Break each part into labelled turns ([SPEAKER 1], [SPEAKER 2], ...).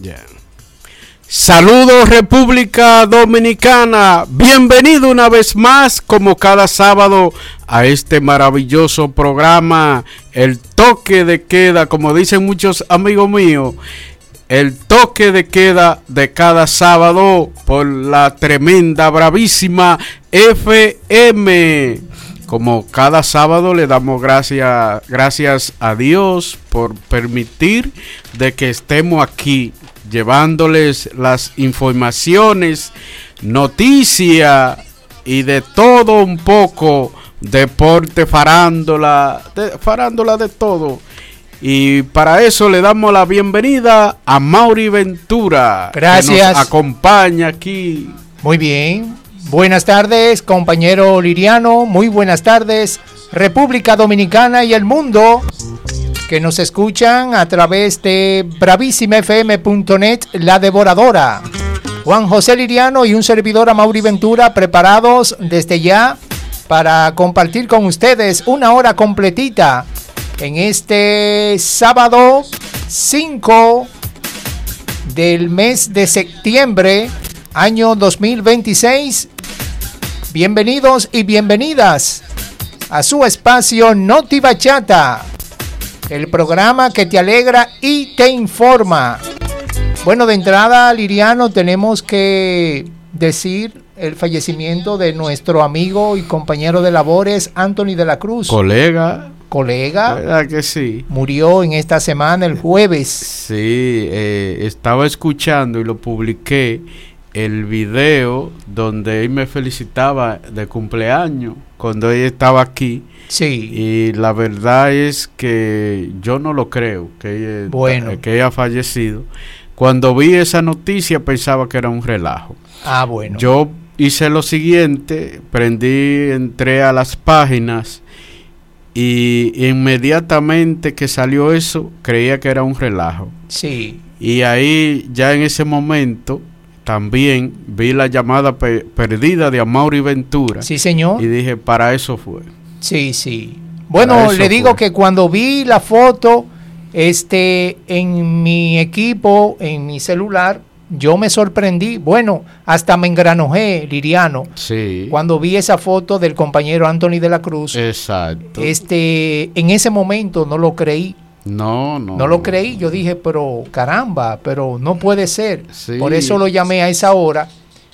[SPEAKER 1] Yeah. Saludos República Dominicana, bienvenido una vez más como cada sábado a este maravilloso programa, el toque de queda, como dicen muchos amigos míos, el toque de queda de cada sábado por la tremenda, bravísima FM. Como cada sábado le damos gracias a Dios por permitir de que estemos aquí llevándoles las informaciones, noticias y de todo un poco, deporte, farándula de todo. Y para eso le damos la bienvenida a Mauri Ventura.
[SPEAKER 2] Gracias.
[SPEAKER 1] Que nos acompaña aquí.
[SPEAKER 2] Muy bien. Buenas tardes, compañero Liriano. Muy buenas tardes, República Dominicana y el mundo que nos escuchan a través de bravísimafm.net, la devoradora. Juan José Liriano y un servidor Mauri Ventura preparados desde ya para compartir con ustedes una hora completita en este sábado 5 del mes de septiembre, año 2026. Bienvenidos y bienvenidas a su espacio Noti Bachata, el programa que te alegra y te informa. Bueno, de entrada, Liriano, tenemos que decir el fallecimiento de nuestro amigo y compañero de labores, Anthony de la Cruz.
[SPEAKER 1] Colega.
[SPEAKER 2] ¿Verdad
[SPEAKER 1] que sí?
[SPEAKER 2] Murió en esta semana, el jueves.
[SPEAKER 1] Sí, estaba escuchando y lo publiqué, el video donde él me felicitaba de cumpleaños cuando él estaba aquí.
[SPEAKER 2] Sí.
[SPEAKER 1] Y la verdad es que yo no lo creo, que ella ha fallecido. Cuando vi esa noticia pensaba que era un relajo.
[SPEAKER 2] Bueno.
[SPEAKER 1] Yo hice lo siguiente, entré a las páginas y inmediatamente que salió eso, creía que era un relajo.
[SPEAKER 2] Sí.
[SPEAKER 1] Y ahí ya en ese momento también vi la llamada perdida de Amaury Ventura.
[SPEAKER 2] Sí, señor.
[SPEAKER 1] Y dije, para eso fue.
[SPEAKER 2] Sí. Bueno, le digo que cuando vi la foto en mi equipo, en mi celular, yo me sorprendí. Bueno, hasta me engranojé, Liriano.
[SPEAKER 1] Sí.
[SPEAKER 2] Cuando vi esa foto del compañero Anthony de la Cruz.
[SPEAKER 1] Exacto.
[SPEAKER 2] En ese momento no lo creí.
[SPEAKER 1] No
[SPEAKER 2] lo creí. Yo dije, pero caramba, pero no puede ser.
[SPEAKER 1] Sí.
[SPEAKER 2] Por eso lo llamé a esa hora.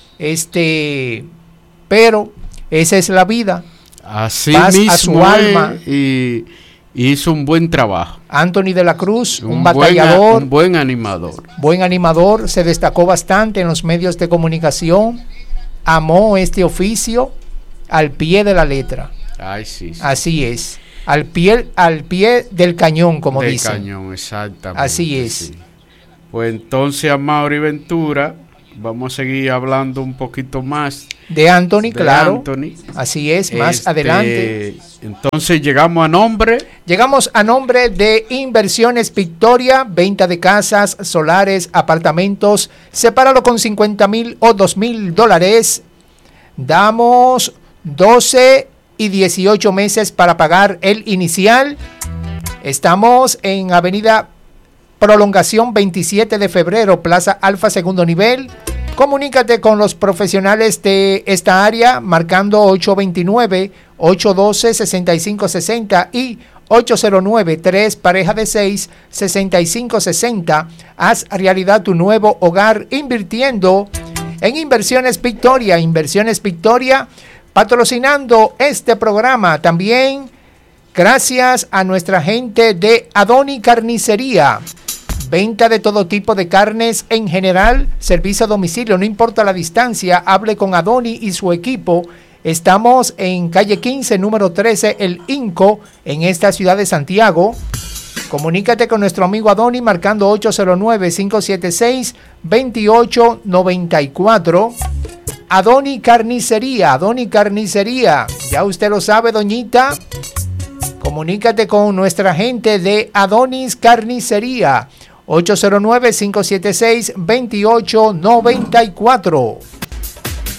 [SPEAKER 2] Pero esa es la vida.
[SPEAKER 1] Así
[SPEAKER 2] Paz
[SPEAKER 1] mismo
[SPEAKER 2] a su alma.
[SPEAKER 1] Y hizo un buen trabajo.
[SPEAKER 2] Anthony de la Cruz, un batallador,
[SPEAKER 1] un buen animador.
[SPEAKER 2] Buen animador, se destacó bastante en los medios de comunicación. Amó este oficio al pie de la letra.
[SPEAKER 1] Ay, sí.
[SPEAKER 2] Así es. Al pie del cañón, como dicen.
[SPEAKER 1] Del cañón, exactamente.
[SPEAKER 2] Así es.
[SPEAKER 1] Sí. Pues entonces, Amaury Ventura, vamos a seguir hablando un poquito más
[SPEAKER 2] de Anthony, claro.
[SPEAKER 1] Anthony.
[SPEAKER 2] Así es, más adelante.
[SPEAKER 1] Entonces llegamos a nombre
[SPEAKER 2] de Inversiones Victoria, venta de casas, solares, apartamentos. Sepáralo con 50,000 o $2,000. Damos 12 y 18 meses para pagar el inicial. Estamos en Avenida Prolongación 27 de febrero, Plaza Alfa, segundo nivel. Comunícate con los profesionales de esta área marcando 829-812-6560 y 809-3 pareja de 6-6560. Haz realidad tu nuevo hogar invirtiendo en Inversiones Victoria. Inversiones Victoria patrocinando este programa. También gracias a nuestra gente de Adoni Carnicería. Venta de todo tipo de carnes en general, servicio a domicilio, no importa la distancia, hable con Adoni y su equipo. Estamos en calle 15, número 13, El Inco, en esta ciudad de Santiago. Comunícate con nuestro amigo Adoni marcando 809-576-2894. Adoni Carnicería, ya usted lo sabe, doñita. Comunícate con nuestra gente de Adonis Carnicería. 809-576-2894.